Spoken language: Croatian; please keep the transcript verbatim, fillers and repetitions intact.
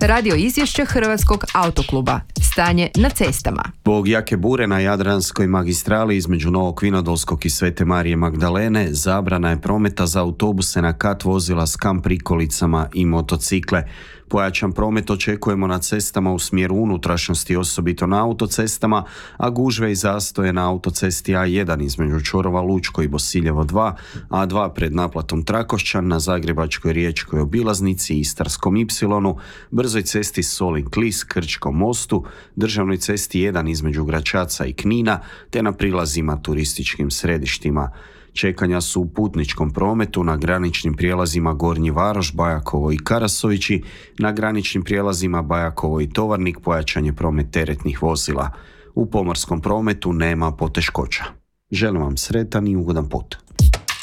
Radio izvješće Hrvatskog autokluba. Stanje na cestama. Zbog jake bure na Jadranskoj magistrali između Novog Vinodolskog i Svete Marije Magdalene zabrana je prometa za autobuse na kat vozila s kamp prikolicama i motocikle. Pojačan promet očekujemo na cestama u smjeru unutrašnjosti, osobito na autocestama, a gužve i zastoje na autocesti A jedan između čvorova Lučko i Bosiljevo dva, A dva pred naplatom Trakošćan, na Zagrebačkoj riječkoj obilaznici, Istarskom Ipsilonu, brzoj cesti Solin-Klis, Krčkom mostu, državnoj cesti jedan između Gračaca i Knina, te na prilazima turističkim središtima. Čekanja su u putničkom prometu na graničnim prijelazima Gornji Varoš, Bajakovo i Karasovići, na graničnim prijelazima Bajakovo i Tovarnik pojačan je promet teretnih vozila. U pomorskom prometu nema poteškoća. Želim vam sretan i ugodan put.